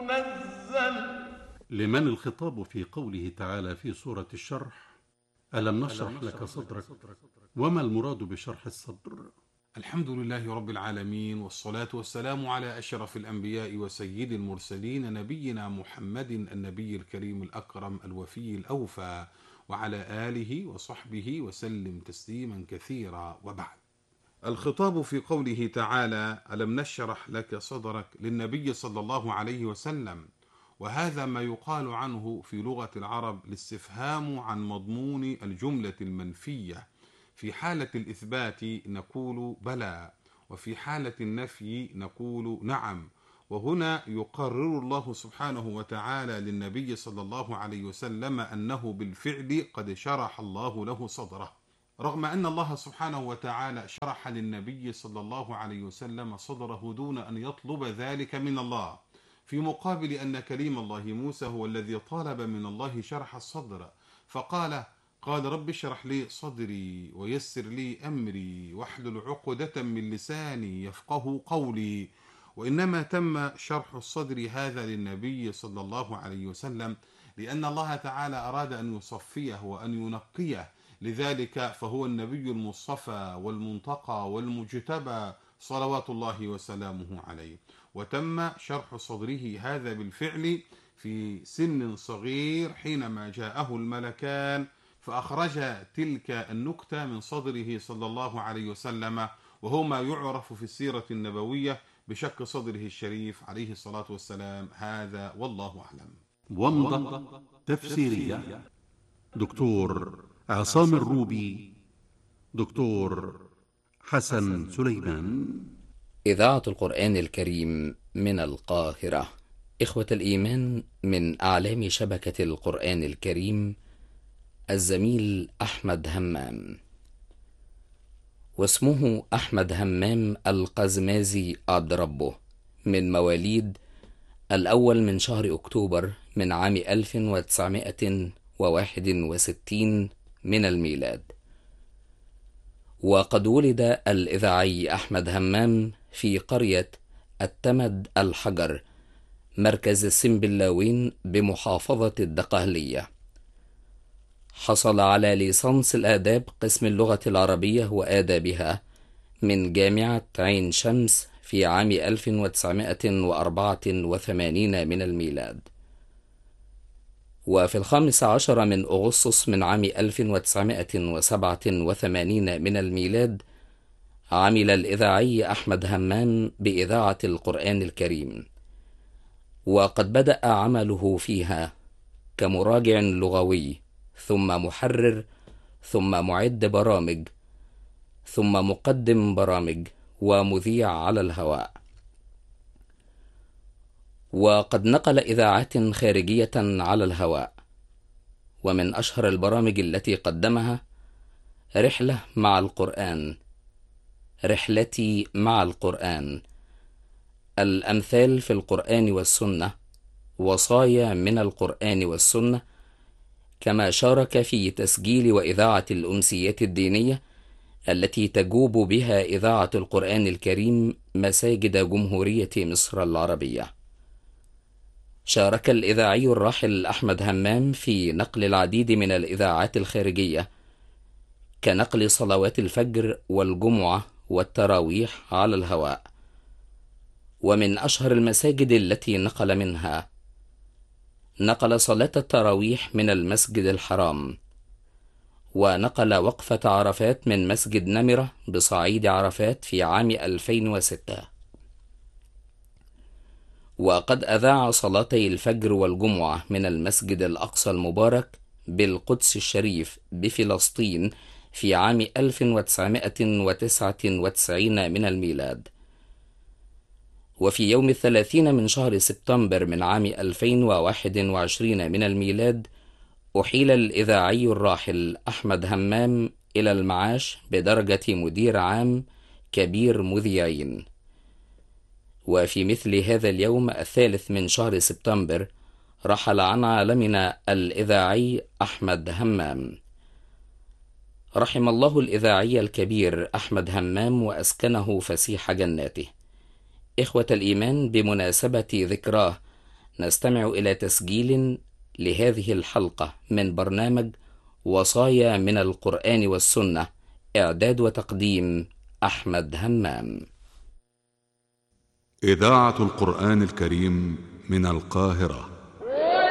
منزل. لمن الخطاب في قوله تعالى في سورة الشرح: ألم نشرح لك صدرك؟ وما المراد بشرح الصدر؟ الحمد لله رب العالمين، والصلاة والسلام على أشرف الأنبياء وسيد المرسلين، نبينا محمد النبي الكريم الأكرم الوفي الأوفى، وعلى آله وصحبه وسلم تسليما كثيرا. وبعد، الخطاب في قوله تعالى: ألم نشرح لك صدرك للنبي صلى الله عليه وسلم، وهذا ما يقال عنه في لغة العرب الاستفهام عن مضمون الجملة المنفية. في حالة الإثبات نقول بلى، وفي حالة النفي نقول نعم. وهنا يقرر الله سبحانه وتعالى للنبي صلى الله عليه وسلم أنه بالفعل قد شرح الله له صدره، رغم أن الله سبحانه وتعالى شرح للنبي صلى الله عليه وسلم صدره دون أن يطلب ذلك من الله، في مقابل أن كليم الله موسى هو الذي طالب من الله شرح الصدر، قال رب اشرح لي صدري ويسر لي أمري واحلل عقدة من لساني يفقه قولي. وإنما تم شرح الصدر هذا للنبي صلى الله عليه وسلم لأن الله تعالى أراد أن يصفيه وأن ينقيه، لذلك فهو النبي المصطفى والمنتقى والمجتبى صلوات الله وسلامه عليه. وتم شرح صدره هذا بالفعل في سن صغير حينما جاءه الملكان فأخرج تلك النكتة من صدره صلى الله عليه وسلم، وهو ما يعرف في السيرة النبوية بشق صدره الشريف عليه الصلاة والسلام. هذا والله أعلم. ومضة تفسيرية: دكتور عصام الروبي، دكتور حسن سليمان. إذاعة القرآن الكريم من القاهرة. إخوة الإيمان، من أعلام شبكة القرآن الكريم الزميل أحمد همام، واسمه أحمد همام القزمازي عبد ربه، من مواليد 1 من شهر أكتوبر من عام 1961 من الميلاد. وقد ولد الإذاعي أحمد همام في قرية التمد الحجر، مركز السنبلاوين بمحافظة الدقهلية. حصل على ليسانس الآداب قسم اللغة العربية وآدابها من جامعة عين شمس في عام 1984 من الميلاد. وفي 15 من أغسطس من عام 1987 من الميلاد عمل الإذاعي أحمد همام بإذاعة القرآن الكريم، وقد بدأ عمله فيها كمراجع لغوي، ثم محرر، ثم معد برامج، ثم مقدم برامج، ومذيع على الهواء. وقد نقل إذاعات خارجية على الهواء، ومن أشهر البرامج التي قدمها رحلة مع القرآن، رحلتي مع القرآن، الأمثال في القرآن والسنة، وصايا من القرآن والسنة، كما شارك في تسجيل وإذاعة الأمسيات الدينية التي تجوب بها إذاعة القرآن الكريم مساجد جمهورية مصر العربية. شارك الإذاعي الراحل أحمد همام في نقل العديد من الإذاعات الخارجية، كنقل صلوات الفجر والجمعة والتراويح على الهواء. ومن أشهر المساجد التي نقل منها، نقل صلاة التراويح من المسجد الحرام، ونقل وقفة عرفات من مسجد نمرة بصعيد عرفات في عام 2006. وقد أذاع صلاتي الفجر والجمعة من المسجد الأقصى المبارك بالقدس الشريف بفلسطين في عام 1999 من الميلاد. وفي يوم 30 من شهر سبتمبر من عام 2021 من الميلاد أحيل الإذاعي الراحل أحمد همام إلى المعاش بدرجة مدير عام كبير مذيعين. وفي مثل هذا اليوم 3 من شهر سبتمبر رحل عن عالمنا الإذاعي أحمد همام. رحم الله الإذاعي الكبير أحمد همام وأسكنه فسيح جناته. إخوة الإيمان، بمناسبة ذكراه نستمع إلى تسجيل لهذه الحلقة من برنامج وصايا من القرآن والسنة، إعداد وتقديم أحمد همام. إذاعة القرآن الكريم من القاهرة.